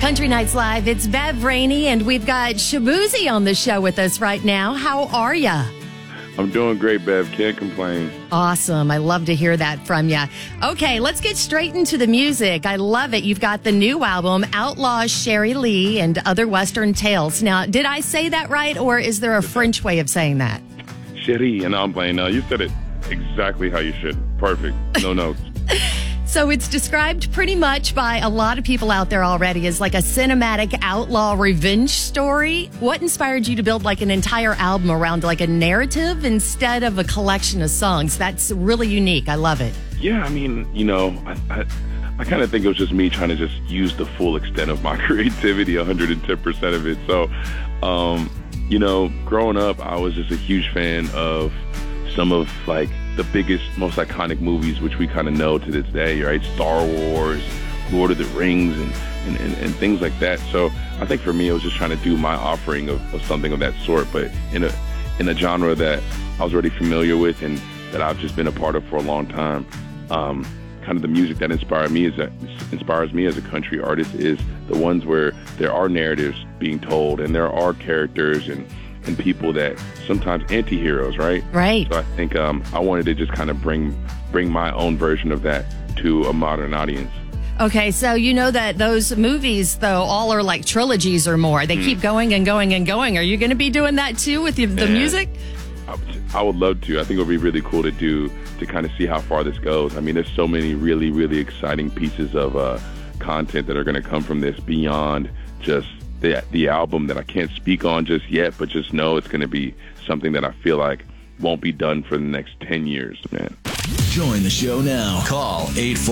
Country Nights Live, it's Bev Rainey, and we've got Shaboozey on the show with us right now. How are ya? I'm doing great, Bev. Can't complain. Awesome. I love to hear that from you. Okay, let's get straight into the music. I love it. You've got the new album, Outlaw Sherry Lee and Other Western Tales. Now, did I say that right, or is there a French way of saying that? Sherry, and I'm playing. No, you said it exactly how you should. Perfect. No notes. So it's described pretty much by a lot of people out there already as like a cinematic outlaw revenge story. What inspired you to build like an entire album around like a narrative instead of a collection of songs? That's really unique. I love it. Yeah, I mean, I kind of think it was just me trying to just use the full extent of my creativity, 110% of it. So, growing up, I was just a huge fan of some of like the biggest, most iconic movies, which we kind of know to this day, right? Star Wars, Lord of the Rings, and things like that. So I think for me, I was just trying to do my offering of something of that sort, but in a genre that I was already familiar with and that I've just been a part of for a long time. Kind of the music that inspires me as a country artist is the ones where there are narratives being told and there are characters and people that sometimes anti-heroes, right? Right. So I think I wanted to just kind of bring my own version of that to a modern audience. Okay, so you know that those movies, though, all are like trilogies or more. They keep going and going and going. Are you going to be doing that too with the music? I would love to. I think it would be really cool to kind of see how far this goes. I mean, there's so many really, really exciting pieces of content that are going to come from this beyond just the album that I can't speak on just yet, but just know it's going to be something that I feel like won't be done for the next 10 years, man. Join the show now. Call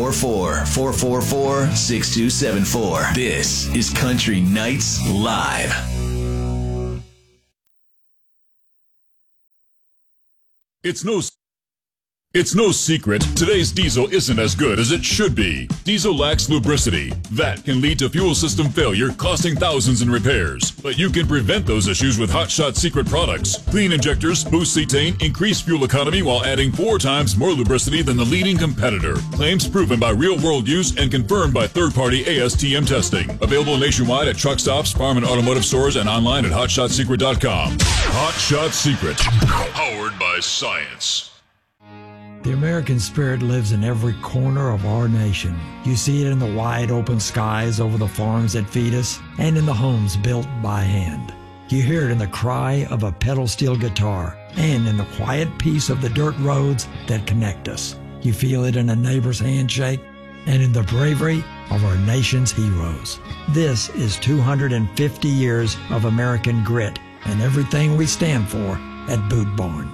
844-444-6274. This is Country Nights Live. It's no secret, today's diesel isn't as good as it should be. Diesel lacks lubricity. That can lead to fuel system failure, costing thousands in repairs. But you can prevent those issues with Hot Shot Secret products. Clean injectors, boost cetane, increase fuel economy while adding 4 times more lubricity than the leading competitor. Claims proven by real-world use and confirmed by third-party ASTM testing. Available nationwide at truck stops, farm and automotive stores, and online at hotshotsecret.com. Hot Shot Secret. Powered by science. The American spirit lives in every corner of our nation. You see it in the wide open skies over the farms that feed us and in the homes built by hand. You hear it in the cry of a pedal steel guitar and in the quiet peace of the dirt roads that connect us. You feel it in a neighbor's handshake and in the bravery of our nation's heroes. This is 250 years of American grit and everything we stand for at Boot Barn.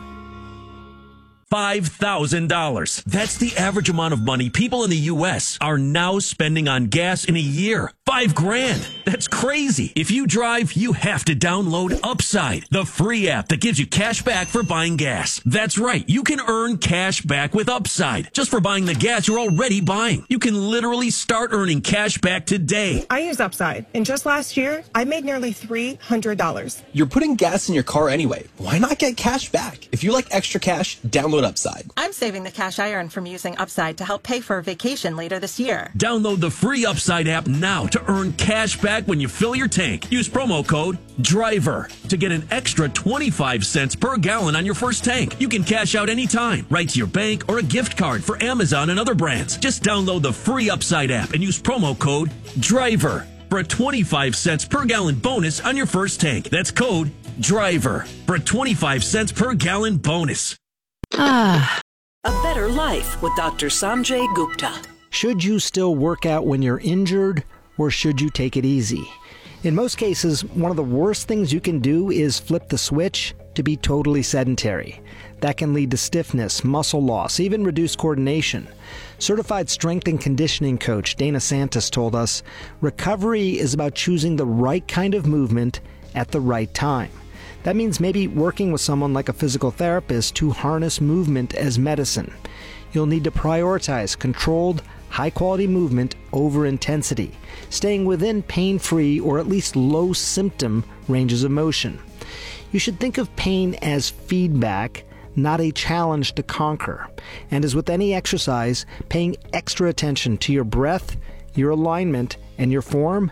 $5,000. That's the average amount of money people in the U.S. are now spending on gas in a year. $5,000. That's crazy. If you drive, you have to download Upside, the free app that gives you cash back for buying gas. That's right. You can earn cash back with Upside just for buying the gas you're already buying. You can literally start earning cash back today. I use Upside, and just last year, I made nearly $300. You're putting gas in your car anyway. Why not get cash back? If you like extra cash, download Upside. I'm saving the cash I earn from using Upside to help pay for a vacation later this year. Download the free Upside app now to earn cash back when you fill your tank. Use promo code DRIVER to get an extra 25 cents per gallon on your first tank. You can cash out anytime, right to your bank or a gift card for Amazon and other brands. Just download the free Upside app and use promo code DRIVER for a 25 cents per gallon bonus on your first tank. That's code DRIVER for a 25 cents per gallon bonus. A better life with Dr. Sanjay Gupta. Should you still work out when you're injured, or should you take it easy? In most cases, one of the worst things you can do is flip the switch to be totally sedentary. That can lead to stiffness, muscle loss, even reduced coordination. Certified strength and conditioning coach Dana Santos told us, recovery is about choosing the right kind of movement at the right time. That means maybe working with someone like a physical therapist to harness movement as medicine. You'll need to prioritize controlled, high-quality movement over intensity, staying within pain-free or at least low-symptom ranges of motion. You should think of pain as feedback, not a challenge to conquer. And as with any exercise, paying extra attention to your breath, your alignment, and your form,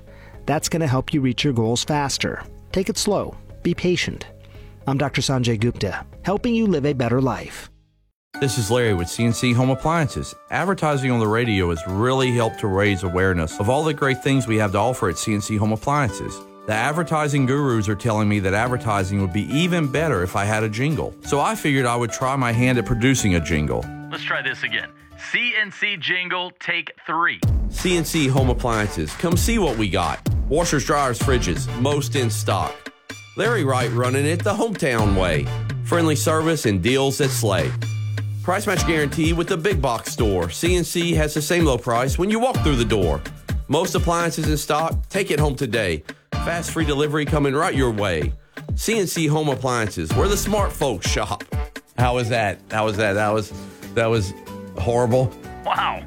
That's going to help you reach your goals faster. Take it slow. Be patient. I'm Dr. Sanjay Gupta, helping you live a better life. This is Larry with CNC Home Appliances. Advertising on the radio has really helped to raise awareness of all the great things we have to offer at CNC Home Appliances. The advertising gurus are telling me that advertising would be even better if I had a jingle. So I figured I would try my hand at producing a jingle. Let's try this again. CNC jingle, take 3. CNC Home Appliances. Come see what we got. Washers, dryers, fridges, most in stock. Larry Wright running it the hometown way. Friendly service and deals that slay. Price match guarantee with the big box store. CNC has the same low price when you walk through the door. Most appliances in stock, take it home today. Fast free delivery coming right your way. CNC Home Appliances, where the smart folks shop. How was that? That was horrible. Wow.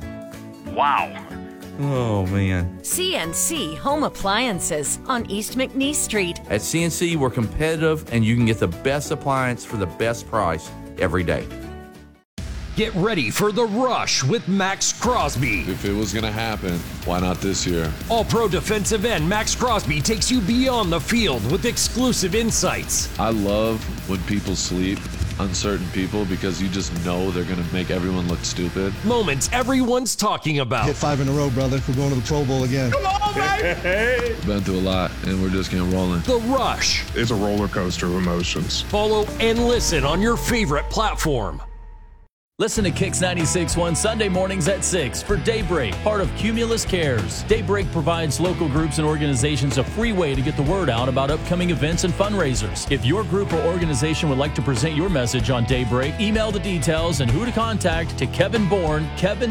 Oh, man. CNC Home Appliances on East McNeese Street. At CNC, we're competitive, and you can get the best appliance for the best price every day. Get ready for the rush with Max Crosby. If it was going to happen, why not this year? All-pro defensive end Max Crosby takes you beyond the field with exclusive insights. I love when people sleep, uncertain people, because you just know they're going to make everyone look stupid. Moments everyone's talking about. Hit 5 in a row, brother. We're going to the Pro Bowl again. Come on, baby! Been through a lot, and we're just getting rolling. The Rush. It's a roller coaster of emotions. Follow and listen on your favorite platform. Listen to Kicks 96.1 Sunday mornings at 6 for Daybreak, part of Cumulus Cares. Daybreak provides local groups and organizations a free way to get the word out about upcoming events and fundraisers. If your group or organization would like to present your message on Daybreak, email the details and who to contact to Kevin Bourne,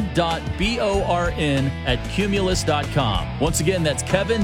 kevin.born@cumulus.com. Once again, that's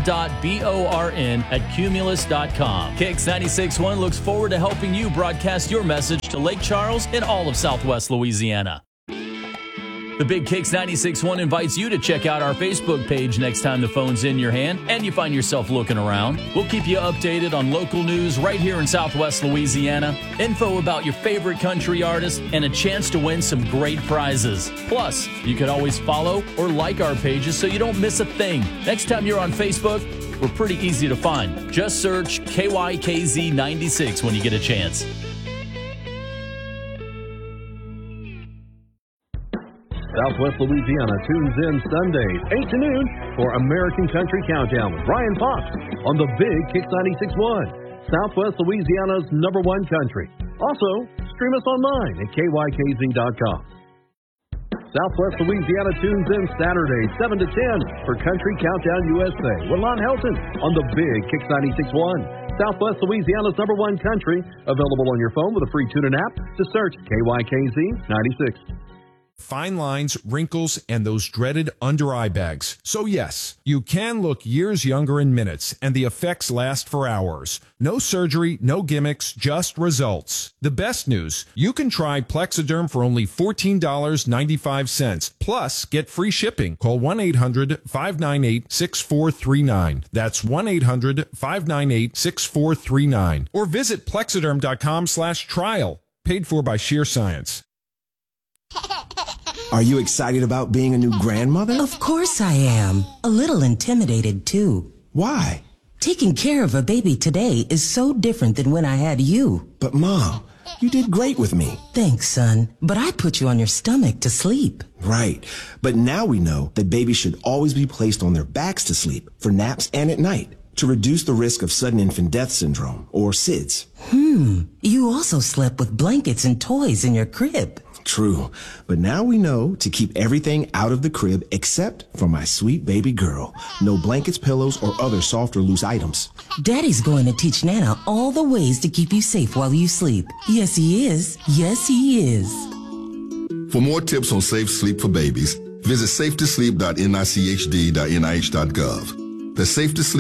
kevin.born@cumulus.com. Kicks 96.1 looks forward to helping you broadcast your message to Lake Charles and all of Southwest Louisiana. The Big Kicks 96.1 invites you to check out our Facebook page next time the phone's in your hand and you find yourself looking around. We'll keep you updated on local news right here in Southwest Louisiana, info about your favorite country artists, and a chance to win some great prizes. Plus, you can always follow or like our pages so you don't miss a thing. Next time you're on Facebook, we're pretty easy to find. Just search KYKZ96 when you get a chance. Southwest Louisiana tunes in Sundays, 8 to noon, for American Country Countdown with Brian Fox on the Big Kicks 96.1, Southwest Louisiana's #1 country. Also, stream us online at KYKZ.com. Southwest Louisiana tunes in Saturday, 7 to 10, for Country Countdown USA with Lon Helton on the Big Kicks 96.1. Southwest Louisiana's #1 country, available on your phone with a free TuneIn app to search KYKZ 96. Fine lines, wrinkles, and those dreaded under-eye bags. So yes, you can look years younger in minutes, and the effects last for hours. No surgery, no gimmicks, just results. The best news, you can try Plexiderm for only $14.95. Plus, get free shipping. Call 1-800-598-6439. That's 1-800-598-6439. Or visit Plexiderm.com/trial. Paid for by Sheer Science. Are you excited about being a new grandmother? Of course I am. A little intimidated, too. Why? Taking care of a baby today is so different than when I had you. But, Mom, you did great with me. Thanks, son. But I put you on your stomach to sleep. Right. But now we know that babies should always be placed on their backs to sleep, for naps and at night, to reduce the risk of sudden infant death syndrome, or SIDS. You also slept with blankets and toys in your crib. True, but now we know to keep everything out of the crib except for my sweet baby girl. No blankets, pillows, or other soft or loose items. Daddy's going to teach Nana all the ways to keep you safe while you sleep. Yes, he is. Yes, he is. For more tips on safe sleep for babies, visit safetosleep.nichd.nih.gov. That's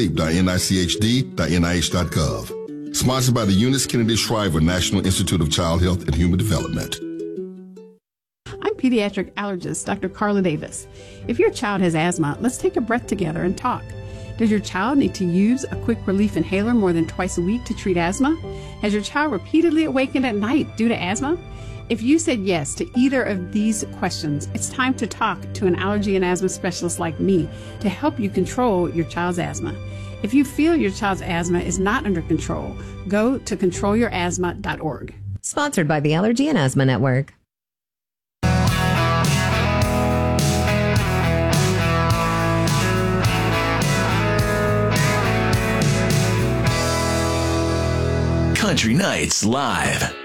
safetosleep.nichd.nih.gov. Sponsored by the Eunice Kennedy Shriver National Institute of Child Health and Human Development. I'm pediatric allergist Dr. Carla Davis. If your child has asthma, let's take a breath together and talk. Does your child need to use a quick relief inhaler more than twice a week to treat asthma? Has your child repeatedly awakened at night due to asthma? If you said yes to either of these questions, it's time to talk to an allergy and asthma specialist like me to help you control your child's asthma. If you feel your child's asthma is not under control, go to controlyourasthma.org. Sponsored by the Allergy and Asthma Network. Country Nights Live.